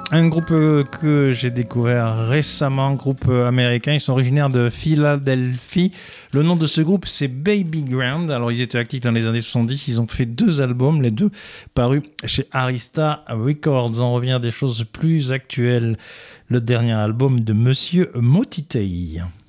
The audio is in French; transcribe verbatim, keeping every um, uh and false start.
Un groupe que j'ai découvert récemment, groupe américain, ils sont originaires de Philadelphie. Le nom de ce groupe, c'est Baby Ground. Alors, ils étaient actifs dans les années soixante-dix. Ils ont fait deux albums, les deux parus chez Arista Records. On revient à des choses plus actuelles. Le dernier album de Monsieur Motitei.